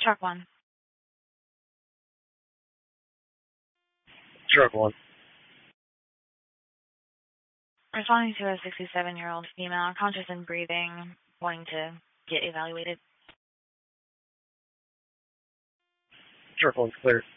Truck 1. Truck 1. Responding to a 67-year-old female, conscious and breathing, wanting to get evaluated. Truck 1's clear.